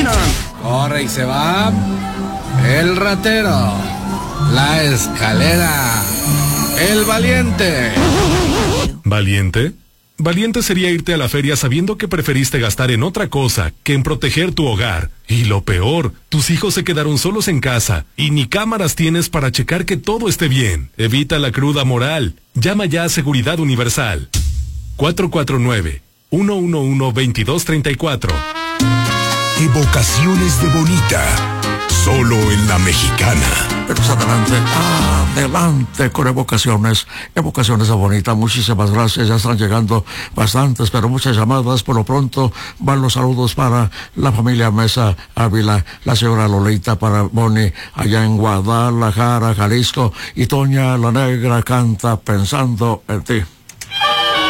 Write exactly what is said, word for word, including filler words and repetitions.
Corre y se va. El ratero. La escalera. El valiente. ¿Valiente? Valiente sería irte a la feria sabiendo que preferiste gastar en otra cosa que en proteger tu hogar. Y lo peor, tus hijos se quedaron solos en casa y ni cámaras tienes para checar que todo esté bien. Evita la cruda moral. Llama ya a Seguridad Universal. cuatro cuatro nueve, uno uno uno, dos dos tres cuatro. Evocaciones de Bonita. Solo en La Mexicana. Pero adelante, adelante con evocaciones, evocaciones de Bonita. Muchísimas gracias, ya están llegando bastantes, pero muchas llamadas. Por lo pronto van los saludos para la familia Mesa Ávila, la señora Lolita, para Boni allá en Guadalajara, Jalisco, y Toña la Negra canta Pensando en Ti.